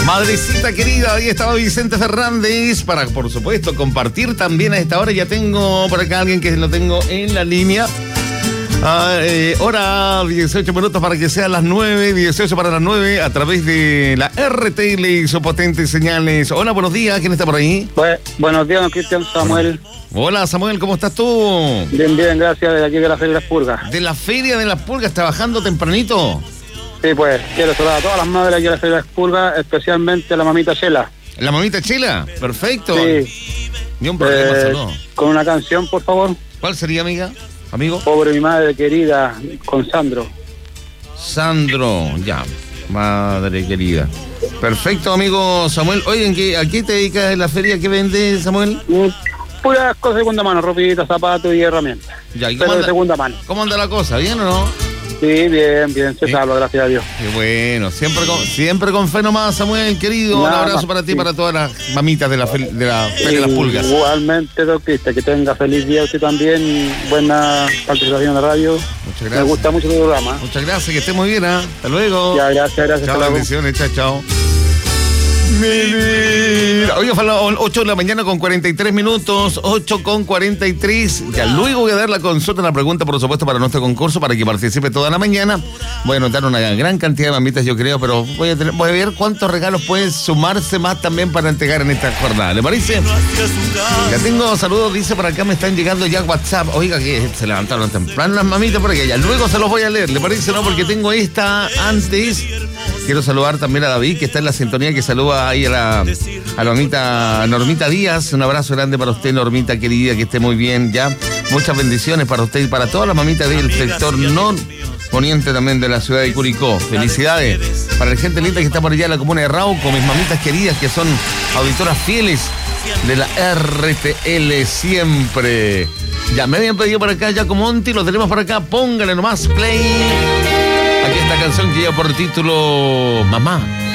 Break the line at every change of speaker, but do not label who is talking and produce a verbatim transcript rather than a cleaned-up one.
Madrecita querida, ahí estaba Vicente Fernández para, por supuesto, compartir también a esta hora. Ya tengo por acá a alguien que lo tengo en la línea. Ah, eh, hora dieciocho minutos para que sean las nueve, dieciocho para las nueve, a través de la R T L y sus potentes señales. Hola, buenos días, ¿quién está por ahí?
Pues, buenos días, don Cristian, Samuel.
Hola, Samuel, ¿cómo estás tú?
Bien, bien, gracias, de aquí de la Feria de las Pulgas.
¿De la Feria de las Pulgas, trabajando tempranito?
Sí, pues, quiero saludar a todas las madres aquí de la Feria de las Pulgas, especialmente a la mamita Chela.
¿La mamita Chela? Perfecto.
Sí.
Ni un problema,
Eh,
saludo.
con una canción, por favor.
¿Cuál sería, amiga? ¿Amigo?
Pobre mi madre querida, con Sandro.
Sandro, ya, madre querida. Perfecto, amigo Samuel. Oye, ¿en qué, ¿a qué te dedicas en la feria? ¿Qué vendes, Samuel?
Mm, Puras cosas de segunda mano, ropita, zapatos y herramientas.
Ya, ¿y cómo
Pero de
anda,
segunda mano.
cómo anda la cosa? ¿Bien o no?
Sí, bien, bien, se
Sí.
salva, gracias a Dios.
Qué bueno, siempre con, siempre con fe nomás, Samuel, querido. Un
Nada
abrazo
más,
para ti y
sí.
para todas las mamitas de la, fe- de la Feria de las
Y
Pulgas.
Igualmente, don Cristian, que tenga feliz día usted también y buena participación en la radio.
Muchas
Me
gracias.
gusta mucho tu programa.
Muchas gracias, que esté muy bien, ¿ah? Hasta luego.
Ya, gracias, gracias.
Chao,
hasta luego.
bendiciones, chao, chao. Mi vida. Hoy fue a las ocho de la mañana con cuarenta y tres minutos, ocho con cuarenta y tres. Ya luego voy a dar la consulta, la pregunta, por supuesto, para nuestro concurso, para que participe toda la mañana. Voy a anotar una gran cantidad de mamitas, yo creo, pero voy a, tener, voy a ver cuántos regalos pueden sumarse más también para entregar en esta jornada. ¿Le parece? Ya tengo saludos, dice por acá, me están llegando ya WhatsApp. Oiga, que se levantaron temprano las mamitas por aquí. Ya luego se los voy a leer, ¿le parece? No, porque tengo esta antes. Quiero saludar también a David, que está en la sintonía, que saluda ahí a la, a la mamita Normita Díaz. Un abrazo grande para usted, Normita querida, que esté muy bien ya. Muchas bendiciones para usted y para todas las mamitas del sector norponiente también de la ciudad de Curicó. Felicidades para la gente linda que está por allá en la comuna de Rauco, mis mamitas queridas que son auditoras fieles de la R T L siempre. Ya me habían pedido por acá Jaco Monti, lo tenemos por acá, póngale nomás play. Aquí esta canción que lleva por título Mamá.